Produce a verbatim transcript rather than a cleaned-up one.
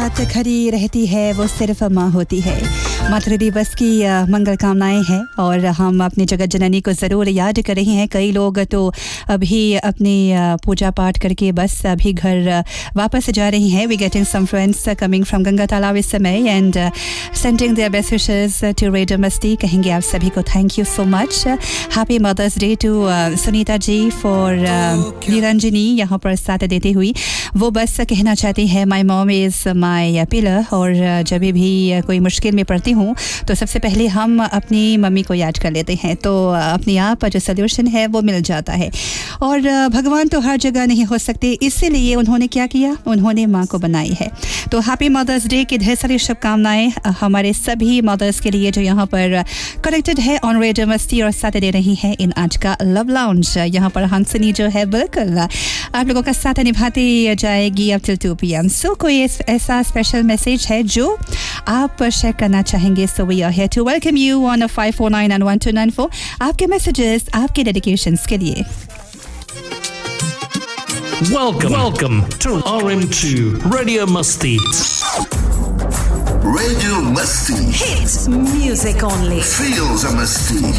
साथ खड़ी रहती है वो सिर्फ माँ होती है। मातृ दिवस की मंगल कामनाएं हैं और हम अपनी जगत जननी को ज़रूर याद कर रहे हैं। कई लोग तो अभी अपनी पूजा पाठ करके बस अभी घर वापस जा रही हैं। We getting some friends coming from Ganga तालाब इस समय and sending their best wishes to radio मस्ती। कहेंगे आप सभी को thank you so much. Happy mother's day to Sunita ji for Niranjani यहाँ पर साथ देते हुए। वो बस कहना चाहती है my mom is my pillar, और जब भी कोई मुश्किल में पड़ती हूँ तो सबसे पहले हम अपनी मम्मी को याद कर लेते हैं तो अपने आप जो सल्यूशन है वो मिल जाता है। और भगवान तो हर जगह नहीं हो सकते, इसीलिए उन्होंने क्या किया, उन्होंने माँ को बनाई है। तो हैप्पी मदर्स डे की ढेर सारी शुभकामनाएं हमारे सभी मदर्स के लिए जो यहाँ पर कनेक्टेड है ऑन रेडियो मस्ती और साथ दे रही हैं इन आज का लव लाउंज। यहाँ पर हंसनी जो है बिल्कुल आप लोगों का साथ निभाती जाएगी अब टिल टू पी एम। सो कोई ऐसा स्पेशल मैसेज है जो आप शेयर करना चाहेंगे, so we are here to welcome you on five four nine and one two nine four. आपके मैसेजेस आपके डेडिकेशंस के लिए। Welcome, welcome to R M two Radio Masti. Radio Masti. Hits music only. Feels a Masti.